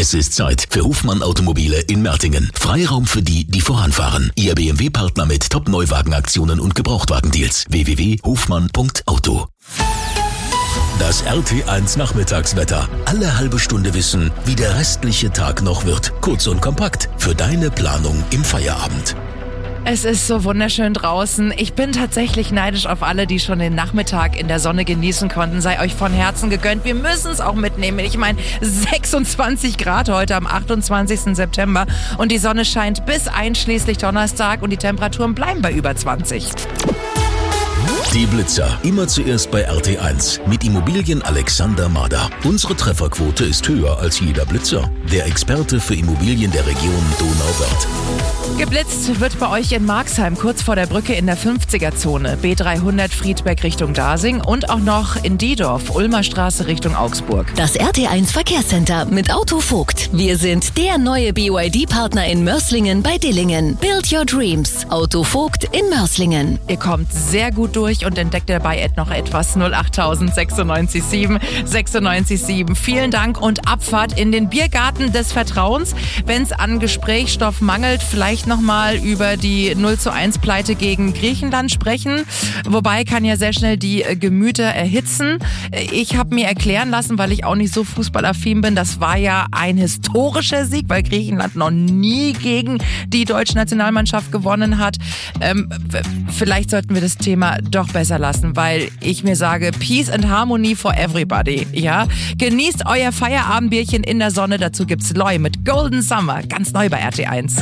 Es ist Zeit für Hofmann Automobile in Mertingen. Freiraum für die, die voranfahren. Ihr BMW-Partner mit Top-Neuwagenaktionen und Gebrauchtwagendeals. www.hofmann.auto. Das RT1 Nachmittagswetter. Alle halbe Stunde wissen, wie der restliche Tag noch wird. Kurz und kompakt für deine Planung im Feierabend. Es ist so wunderschön draußen. Ich bin tatsächlich neidisch auf alle, die schon den Nachmittag in der Sonne genießen konnten. Sei euch von Herzen gegönnt. Wir müssen es auch mitnehmen. Ich meine, 26 Grad heute am 28. September und die Sonne scheint bis einschließlich Donnerstag und die Temperaturen bleiben bei über 20. Die Blitzer. Immer zuerst bei RT1 mit Immobilien Alexander Mader. Unsere Trefferquote ist höher als jeder Blitzer. Der Experte für Immobilien der Region Donauwörth. Geblitzt wird bei euch in Marxheim, kurz vor der Brücke in der 50er-Zone. B300 Friedberg Richtung Dasing und auch noch in Diedorf, Ulmer Straße Richtung Augsburg. Das RT1 Verkehrscenter mit Auto Vogt. Wir sind der neue BYD-Partner in Mörslingen bei Dillingen. Build your dreams. Auto Vogt in Mörslingen. Ihr kommt sehr gut durch und entdeckt dabei noch etwas. 08000 96 7 96 7. Vielen Dank und Abfahrt in den Biergarten des Vertrauens. Wenn es an Gesprächsstoff mangelt, vielleicht nochmal über die 0:1 Pleite gegen Griechenland sprechen. Wobei kann ja sehr schnell die Gemüter erhitzen. Ich habe mir erklären lassen, weil ich auch nicht so fußballaffin bin, das war ja ein historischer Sieg, weil Griechenland noch nie gegen die deutsche Nationalmannschaft gewonnen hat. Vielleicht sollten wir das Thema doch besser lassen, weil ich mir sage, Peace and Harmony for everybody. Ja? Genießt euer Feierabendbierchen in der Sonne. Dazu gibt's Loy mit Golden Summer. Ganz neu bei RT1.